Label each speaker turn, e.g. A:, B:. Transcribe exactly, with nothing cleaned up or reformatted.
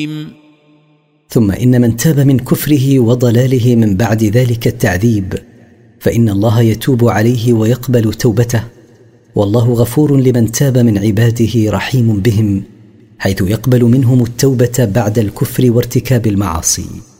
A: ثم إن من تاب من كفره وضلاله من بعد ذلك التعذيب فإن الله يتوب عليه ويقبل توبته، والله غفور لمن تاب من عباده رحيم بهم، حيث يقبل منهم التوبة بعد الكفر وارتكاب المعاصي.